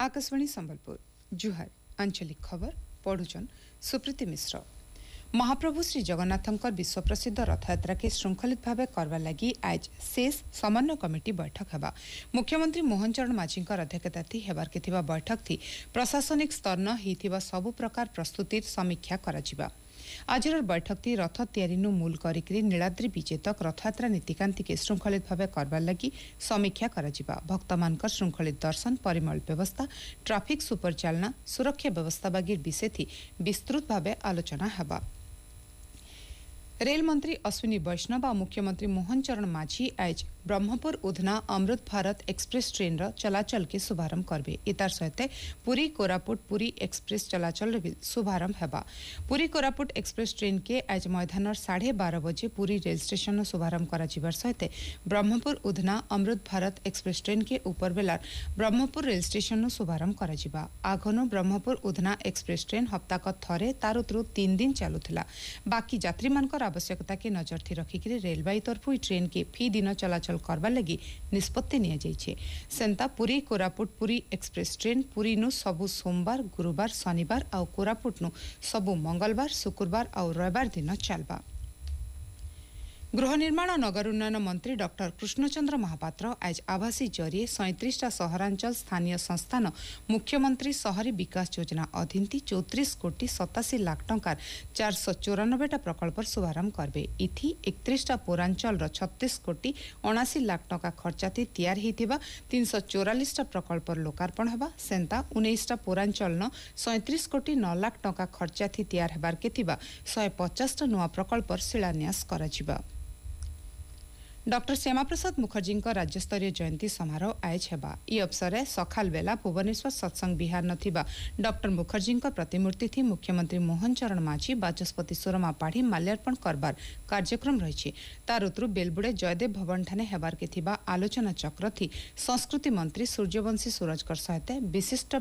आकाशवाणी संबलपुर जुहार आंचलिक खबर पढ़ुचन सुप्रीति मिश्र। महाप्रभु श्री जगन्नाथंकर विश्व प्रसिद्ध रथयात्रा के श्रृंखलित भाव करवा लगी आज शेष समन्वय कमिटी बैठक हेबा। मुख्यमंत्री मोहन चरण माझी अध्यक्षता थी हेबार के थिबा बैठक थी प्रशासनिक स्तर न हिथिबा सबु प्रकार प्रस्तुतिर समीक्षा कराजिबा। आजर बैठक थी रथ तैयारी मूल करिकरी नीलाद्री विजय तक रथयात्रा नीतिकांति के श्रृंखलित भाव करवा लगी समीक्षा कराजिबा। भक्त मानकर श्रृंखलित दर्शन परिमल व्यवस्था ट्राफिक सुपरचालना सुरक्षा व्यवस्था बागी विषय थी विस्तृत भाव आलोचना हेबा। रेल मंत्री अश्विनी वैष्णव और मुख्यमंत्री मोहन चरण माझी आज ब्रह्मपुर उधना अमृत भारत एक्सप्रेस ट्रेन चलाचल के शुभारंभ करबे। इतार सहित पुरी कोरापुट पुरी एक्सप्रेस चलाचल शुभारंभ हेबा। पुरी कोरापुट एक्सप्रेस ट्रेन के आज मैदान 12:30 बजे पुरी रेल स्टेशन शुभारंभ कराजिबार सहित ब्रह्मपुर उधना अमृत भारत एक्सप्रेस ट्रेन के ऊपर बेलार ब्रह्मपुर रेल स्टेशन शुभारंभ कराजिबा। आगनो ब्रह्मपुर उधना एक्सप्रेस ट्रेन हप्ताक थरे तारुतरु 3 दिन चलुथिला। बाकी यात्री मानकर आवश्यकता के नजर थी रखिक रेलवे तरफ ट्रेन के फी दिन चलाचल करवा लगी निष्पत्ति निया जाइछे। Santa Puri Koraput Puri express train Puri नु सबु सोमवार गुरुवार शनिवार और कोरापुट नु सबु मंगलवार शुक्रवार और रविवार दिन चलबा। गृह निर्माण और नगर उन्नयन मंत्री डॉक्टर कृष्णचंद्र महापात्र आज आभासी जरिए 37टा सहरांचल स्थानीय संस्थान मुख्यमंत्री शहरी विकास योजना अधीन 34 कोटी 87 लाख टंकार 494टा प्रकल्प शुभारंभ करबे। इथि 31टा पौरांचल 36 कोटी 79 लाख टंका खर्चाती तैयार होइतिबा 344टा प्रकल्प लोकार्पण हेबा। सेंता 19टा पौरांचल 37 कोटी 9 लाख टंका खर्चाती तैयार हेबार के थिबा 150टा नुआ प्रकल्प शिलान्यास कराजिबा। डॉक्टर श्यामा प्रसाद मुखर्जी राज्यस्तरीय जयंती समारोह आज हेबा। ई अवसर सखाल बेला भुवनेश्वर सत्संग विहार नथिबा डॉक्टर मुखर्जी प्रतिमूर्ति थी मुख्यमंत्री मोहन चरण माझी बाचस्पति सुरमा पाढ़ी माल्यार्पण करबार कार्यक्रम रही। तारुत्रु बेलबुड़े जयदेव भवन ठाने हेबार के थिबा आलोचना चक्र थी संस्कृति मंत्री सूर्यवंशी सूरजकर सहित विशिष्ट